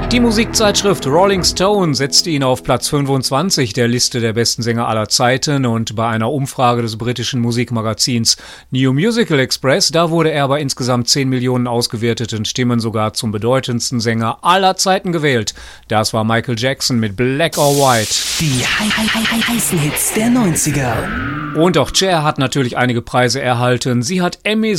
Die Musikzeitschrift Rolling Stone setzte ihn auf Platz 25 der Liste der besten Sänger aller Zeiten und bei einer Umfrage des britischen Musikmagazins New Musical Express, da wurde er bei insgesamt 10 Millionen ausgewerteten Stimmen sogar zum bedeutendsten Sänger aller Zeiten gewählt. Das war Michael Jackson mit Black or White. Die heißen Hits der 90er. Und auch Cher hat natürlich einige Preise erhalten. Sie hat Emmys